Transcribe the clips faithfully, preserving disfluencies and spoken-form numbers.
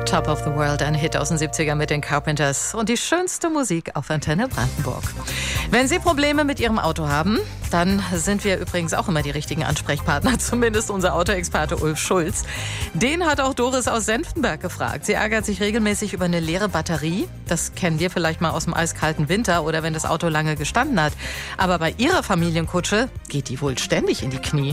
Top of the World, ein Hit aus den siebzigern mit den Carpenters und die schönste Musik auf Antenne Brandenburg. Wenn Sie Probleme mit Ihrem Auto haben, dann sind wir übrigens auch immer die richtigen Ansprechpartner, zumindest unser Autoexperte Ulf Schulz. Den hat auch Doris aus Senftenberg gefragt. Sie ärgert sich regelmäßig über eine leere Batterie. Das kennen wir vielleicht mal aus dem eiskalten Winter oder wenn das Auto lange gestanden hat. Aber bei ihrer Familienkutsche geht die wohl ständig in die Knie.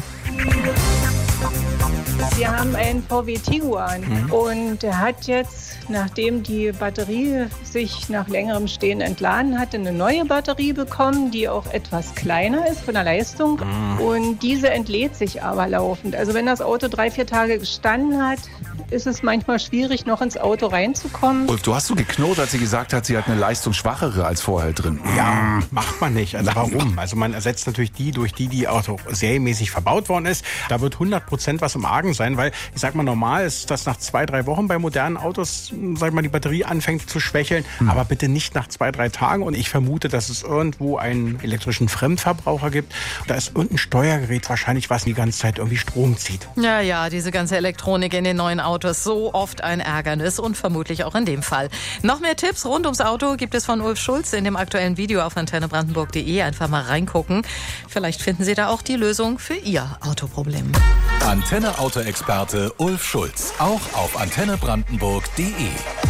Wir haben einen V W Tiguan mhm. und der hat jetzt, nachdem die Batterie sich nach längerem Stehen entladen hatte, eine neue Batterie bekommen, die auch etwas kleiner ist von der Leistung mhm. und diese entlädt sich aber laufend. Also wenn das Auto drei, vier Tage gestanden hat, ist es manchmal schwierig, noch ins Auto reinzukommen. Ulf, du hast so geknurrt, als sie gesagt hat, sie hat eine leistungsschwachere als vorher drin. Ja, macht man nicht. Also warum? Also man ersetzt natürlich die durch die, die auch serienmäßig verbaut worden ist. Da wird hundert Prozent was im Argen sein, weil ich sag mal, normal ist, dass nach zwei, drei Wochen bei modernen Autos, sag mal, die Batterie anfängt zu schwächeln, hm. aber bitte nicht nach zwei, drei Tagen. Und ich vermute, dass es irgendwo einen elektrischen Fremdverbraucher gibt. Da ist irgendein Steuergerät wahrscheinlich, was die ganze Zeit irgendwie Strom zieht. Ja, ja, diese ganze Elektronik in den neuen Autos, so oft ein Ärgernis und vermutlich auch in dem Fall. Noch mehr Tipps rund ums Auto gibt es von Ulf Schulz in dem aktuellen Video auf antenne brandenburg punkt de. Einfach mal reingucken. Vielleicht finden Sie da auch die Lösung für Ihr Autoproblem. Antenne Autoexperte Ulf Schulz, auch auf antenne brandenburg punkt de.